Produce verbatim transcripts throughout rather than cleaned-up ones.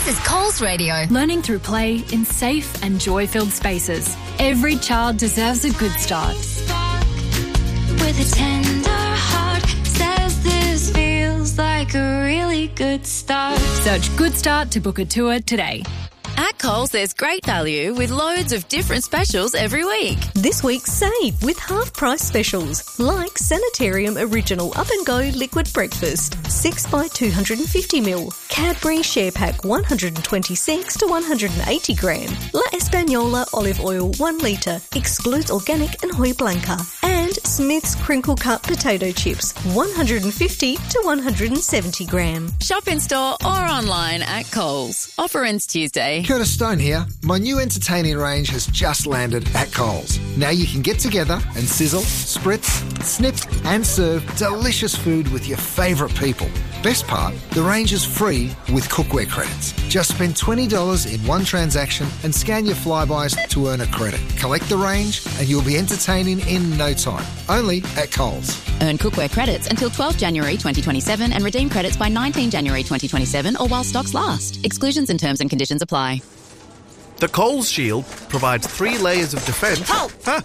This is Coles Radio. Learning through play in safe and joy-filled spaces. Every child deserves a good start. With a tender heart, says this feels like a really good start. Search Good Start to book a tour today. At Coles, there's great value with loads of different specials every week. This week, save with half-price specials like Sanitarium Original Up and Go Liquid Breakfast, six by two hundred fifty milliliters. Cadbury Share Pack one hundred twenty-six to one hundred eighty gram. La Española Olive Oil one litre, excludes organic and Hoy Blanca. And Smith's Crinkle Cut Potato Chips, one hundred fifty to one hundred seventy gram. Shop in store or online at Coles. Offer ends Tuesday. Curtis Stone here. My new entertaining range has just landed at Coles. Now you can get together and sizzle, spritz, snip and serve delicious food with your favourite people. Best part, the range is free with cookware credits. Just spend twenty dollars in one transaction and scan your Flybys to earn a credit. Collect the range and you'll be entertaining in no time. Only at Coles. Earn cookware credits until twelfth January twenty twenty-seven and redeem credits by nineteenth January twenty twenty-seven or while stocks last. Exclusions and terms and conditions apply. The Coles Shield provides three layers of defence. Halt! Huh?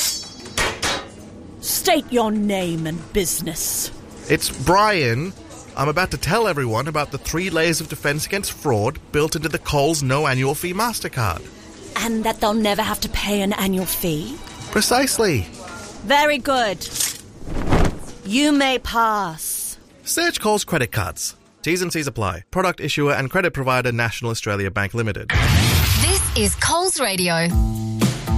State your name and business. It's Brian. I'm about to tell everyone about the three layers of defence against fraud built into the Coles no annual fee MasterCard. And that they'll never have to pay an annual fee? Precisely. Very good. You may pass. Search Coles credit cards. T's and C's apply. Product issuer and credit provider National Australia Bank Limited. This is Coles Radio.